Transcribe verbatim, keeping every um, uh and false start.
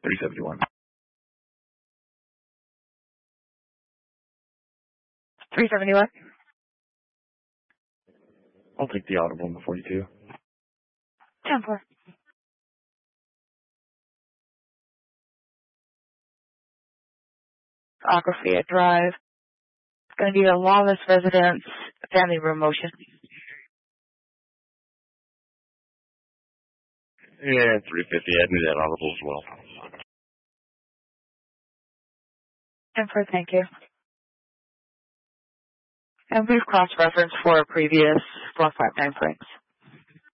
three seventy-one. three seventy-one? I'll take the audible in the forty-two. ten four. Aquafia Drive. It's going to be a lawless residence, family room motion. Yeah, three fifty. I need that audible as well. ten four, thank you. And we've cross-referenced for previous four five nine frames.